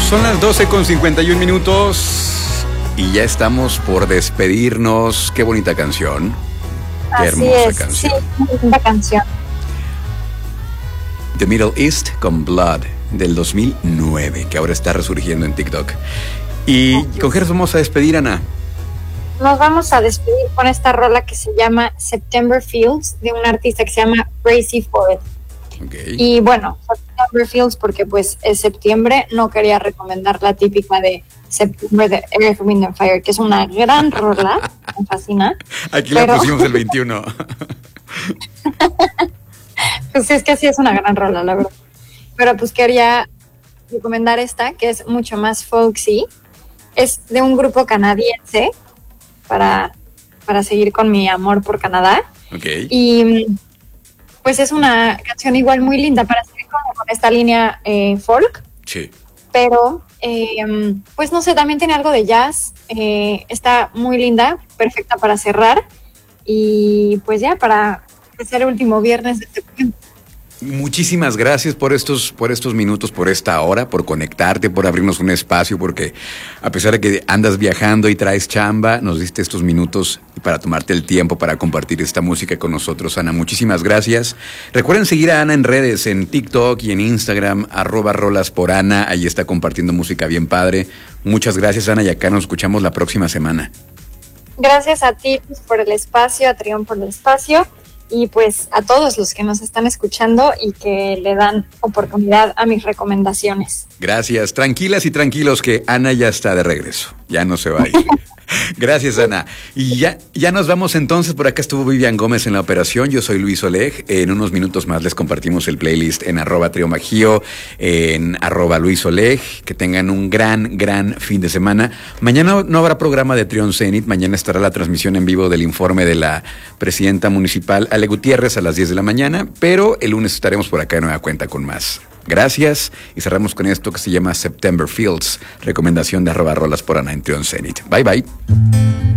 Son las 12:51 y ya estamos por despedirnos. Qué bonita canción. Qué hermosa canción. Sí, muy linda canción. The Middle East con Blood del 2009, que ahora está resurgiendo en TikTok. ¿Y con qué nos vamos a despedir, Ana? Nos vamos a despedir con esta rola que se llama September Fields, de un artista que se llama Crazy Ford. Okay. Y bueno, September Fields porque pues es septiembre, no quería recomendar la típica de September de Earth, Wind and Fire, que es una gran rola, me fascina. Aquí la pusimos el 21. Pues es que sí es una gran rola, la verdad. Pero pues quería recomendar esta, que es mucho más folksy. Es de un grupo canadiense, para seguir con mi amor por Canadá. Okay. Y pues es una canción igual muy linda para seguir como con esta línea folk. Sí. Pero, pues no sé, también tiene algo de jazz. Está muy linda, perfecta para cerrar. Y pues ya, para ser el último viernes de septiembre. Muchísimas gracias por estos minutos, por esta hora, por conectarte, por abrirnos un espacio, porque a pesar de que andas viajando y traes chamba, nos diste estos minutos para tomarte el tiempo para compartir esta música con nosotros, Ana. Muchísimas gracias. Recuerden seguir a Ana en redes, en TikTok y en Instagram, @rolasporana. Ahí está compartiendo música bien padre. Muchas gracias, Ana, y acá nos escuchamos la próxima semana. Gracias a ti pues, por el espacio, a Trión por el espacio. Y pues a todos los que nos están escuchando y que le dan oportunidad a mis recomendaciones. Gracias. Tranquilas y tranquilos que Ana ya está de regreso. Ya no se va a ir. Gracias, Ana. Y ya nos vamos entonces. Por acá estuvo Vivian Gómez en la operación. Yo soy Luis Oleg. En unos minutos más les compartimos el playlist en @Triomaggio, en @Luis Oleg. Que tengan un gran fin de semana. Mañana no habrá programa de Trión Zenit. Mañana estará la transmisión en vivo del informe de la presidenta municipal, Ale Gutiérrez, a las 10 de la mañana. Pero el lunes estaremos por acá de nueva cuenta con más. Gracias, y cerramos con esto que se llama September Fields, recomendación de @Rolasporana en Trión Zenit. Bye.